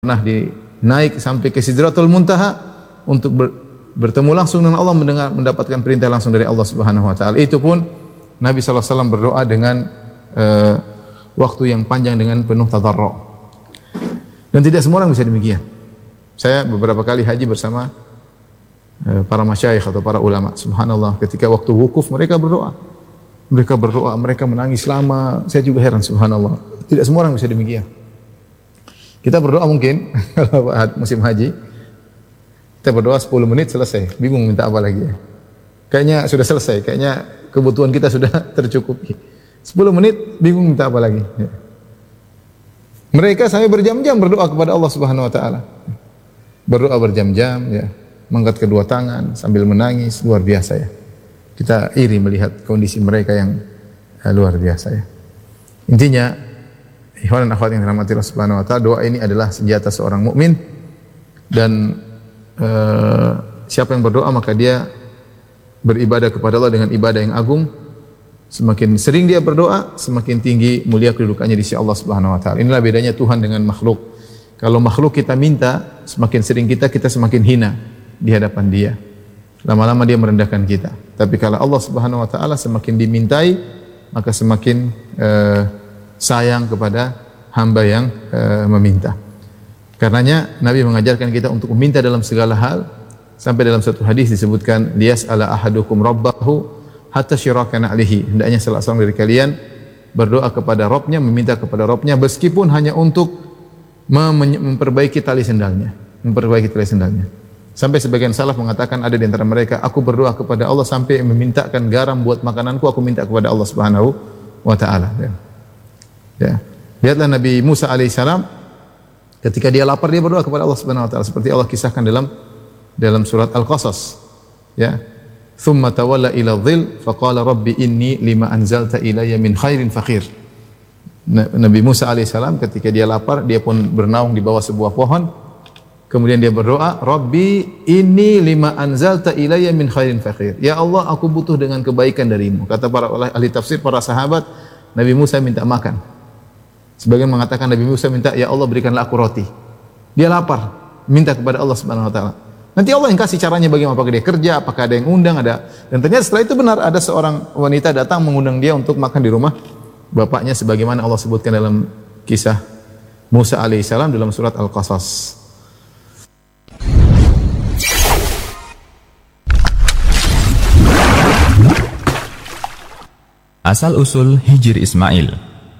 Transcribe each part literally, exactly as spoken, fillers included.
pernah di naik sampai ke Sidratul Muntaha untuk ber, bertemu langsung dengan Allah, mendengar mendapatkan perintah langsung dari Allah Subhanahu wa taala. Itu pun Nabi sallallahu alaihi wasallam berdoa dengan uh, waktu yang panjang dengan penuh tadarru'. Dan tidak semua orang bisa demikian. Saya beberapa kali haji bersama uh, para masyayikh atau para ulama. Subhanallah, ketika waktu wukuf mereka berdoa. Mereka berdoa, mereka menangis lama. Saya juga heran, subhanallah. Tidak semua orang bisa demikian. Kita berdoa mungkin kalau musim haji, kita berdoa sepuluh menit selesai, bingung minta apa lagi ya. Kayaknya sudah selesai, kayaknya kebutuhan kita sudah tercukupi. sepuluh menit bingung minta apa lagi. Ya. Mereka sampai berjam-jam berdoa kepada Allah Subhanahu wa taala. Berdoa berjam-jam ya, mengangkat kedua tangan sambil menangis, luar biasa ya. Kita iri melihat kondisi mereka yang uh, luar biasa ya. Intinya, ikhwan dan akhwat yang dirahmati Allah Subhanahu wa taala, doa ini adalah senjata seorang mukmin dan uh, siapa yang berdoa maka dia beribadah kepada Allah dengan ibadah yang agung. Semakin sering dia berdoa, semakin tinggi mulia kedudukannya di sisi Allah Subhanahu wa taala. Inilah bedanya Tuhan dengan makhluk. Kalau makhluk kita minta, semakin sering kita kita semakin hina di hadapan Dia. Lama-lama Dia merendahkan kita. Tapi kalau Allah Subhanahu wa taala semakin dimintai, maka semakin uh, sayang kepada hamba yang uh, meminta. Karenanya Nabi mengajarkan kita untuk meminta dalam segala hal. Sampai dalam satu hadis disebutkan, liyas'ala ahadukum rabbahu hatta syiraka na'lihi. Hendaknya salah seorang dari kalian berdoa kepada Rabbnya, meminta kepada Rabbnya meskipun hanya untuk mem memperbaiki tali sendalnya, memperbaiki tali sendalnya. Sampai sebagian salaf mengatakan ada di antara mereka, aku berdoa kepada Allah sampai memintakan garam buat makananku, aku minta kepada Allah Subhanahu wa taala. Ya. Ya. Lihatlah Nabi Musa alaihissalam ketika dia lapar dia berdoa kepada Allah Subhanahu wa taala seperti Allah kisahkan dalam dalam surat Al-Qasas. Ya. Thumma tawalla ila dhil faqala rabbi inni lima anzalta ilayya min khairin faqir. Nabi Musa alaihissalam ketika dia lapar dia pun bernaung di bawah sebuah pohon. Kemudian dia berdoa, Rabbi inni lima anzalta ilayya min khairin faqir. Ya Allah, aku butuh dengan kebaikan darimu. Kata para ahli tafsir, para sahabat, Nabi Musa minta makan. Sebagian mengatakan Nabi Musa minta, ya Allah berikanlah aku roti. Dia lapar, minta kepada Allah Subhanahu wa taala. Nanti Allah yang kasih caranya bagaimana, apakah dia kerja, apakah ada yang undang, ada. Dan ternyata setelah itu benar ada seorang wanita datang mengundang dia untuk makan di rumah bapaknya sebagaimana Allah sebutkan dalam kisah Musa alaihissalam dalam surat Al-Qasas. Asal-usul Hijr Ismail.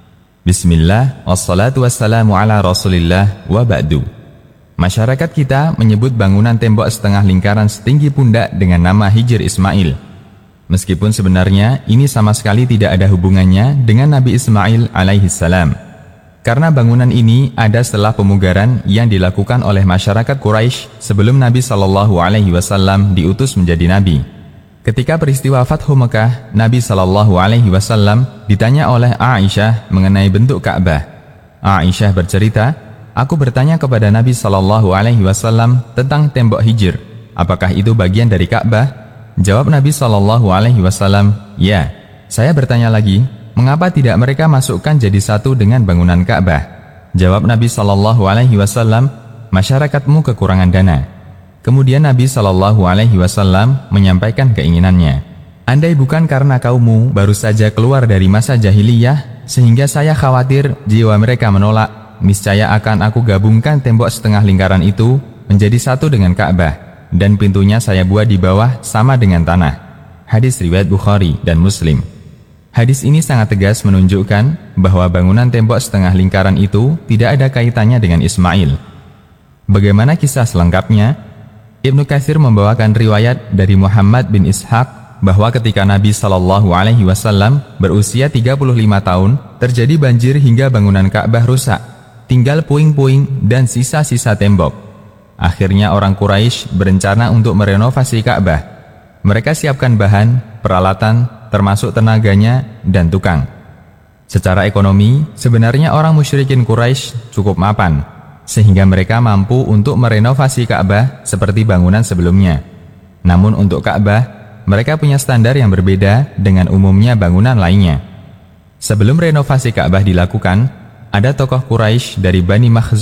Bismillah, wassalatu wassalamu ala rasulillah, wa ba'du. Masyarakat kita menyebut bangunan tembok setengah lingkaran setinggi pundak dengan nama Hijr Ismail. Meskipun sebenarnya ini sama sekali tidak ada hubungannya dengan Nabi Ismail alaihissalam. Karena bangunan ini ada setelah pemugaran yang dilakukan oleh masyarakat Quraisy sebelum Nabi Shallallahu Alaihi Wasallam diutus menjadi Nabi. Ketika peristiwa Fathu Mekah, Nabi Shallallahu Alaihi Wasallam ditanya oleh Aisyah mengenai bentuk Ka'bah. Aisyah bercerita, aku bertanya kepada Nabi Shallallahu Alaihi Wasallam tentang tembok Hijr. Apakah itu bagian dari Ka'bah? Jawab Nabi Shallallahu Alaihi Wasallam, ya. Saya bertanya lagi, mengapa tidak mereka masukkan jadi satu dengan bangunan Ka'bah? Jawab Nabi Shallallahu Alaihi Wasallam, masyarakatmu kekurangan dana. Kemudian Nabi Shallallahu Alaihi Wasallam menyampaikan keinginannya. Andai bukan karena kaummu baru saja keluar dari masa jahiliyah, sehingga saya khawatir jiwa mereka menolak, niscaya akan aku gabungkan tembok setengah lingkaran itu menjadi satu dengan Ka'bah, dan pintunya saya buat di bawah sama dengan tanah. Hadis riwayat Bukhari dan Muslim. Hadis ini sangat tegas menunjukkan bahwa bangunan tembok setengah lingkaran itu tidak ada kaitannya dengan Ismail. Bagaimana kisah selengkapnya? Ibnu Katsir membawakan riwayat dari Muhammad bin Ishaq bahwa ketika Nabi Shallallahu Alaihi Wasallam berusia tiga puluh lima tahun, terjadi banjir hingga bangunan Ka'bah rusak, tinggal puing-puing dan sisa-sisa tembok. Akhirnya orang Quraisy berencana untuk merenovasi Ka'bah. Mereka siapkan bahan, peralatan, termasuk tenaganya dan tukang. Secara ekonomi, sebenarnya orang musyrikin Quraisy cukup mapan, sehingga mereka mampu untuk merenovasi Ka'bah seperti bangunan sebelumnya. Namun untuk Ka'bah, mereka punya standar yang berbeda dengan umumnya bangunan lainnya. Sebelum renovasi Ka'bah dilakukan, ada tokoh Quraisy dari Bani Makhzum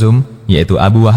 yaitu Abu Wahab